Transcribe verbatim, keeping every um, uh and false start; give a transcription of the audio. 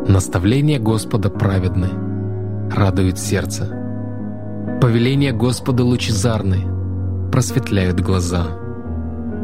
Наставления Господа праведны, радуют сердце. Повеления Господа лучезарны, просветляют глаза.